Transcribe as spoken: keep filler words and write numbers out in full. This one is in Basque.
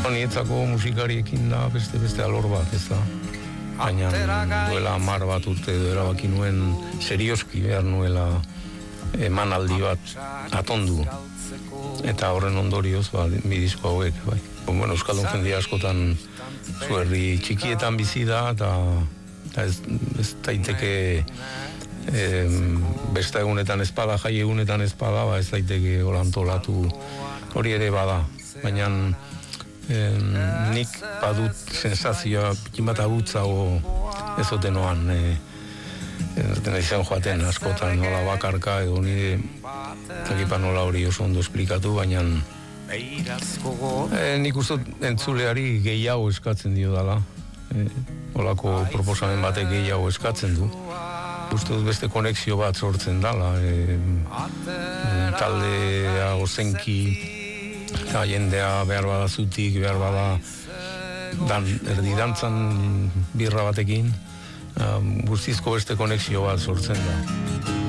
Nietzako musikariekin da beste beste alor bat, ez da. Baina duela hamar bat urte edo erabaki nuen serioski behar nuela emanaldi bat atondu. Eta horren ondorioz, ba, bi disko hauek, bai. Bueno, Euskaldun jende askotan zuherri txikietan bizi da, eta, eta ez, ez daiteke e, beste egunetan ezpada, jai egunetan ezpada, ba ez daiteke holantolatu hori ere bada. Baina eh, nik badut sensazioa pikin bat agutzago ez otenoan eh, ez izan joaten askotan nola bakarka edo nire zakipa nola hori oso ondo esplikatu, baina eh, nik uste entzuleari gehiago eskatzen dio dala. Eh, olako proposamen batek gehiago eskatzen du. Uste dut beste konexio bat sortzen dala. Eh, taldea ozenki eta jendea behar bada zutik, behar bada dan, erdi dantzan birra batekin, um, guztizko beste konexio bat sortzen da.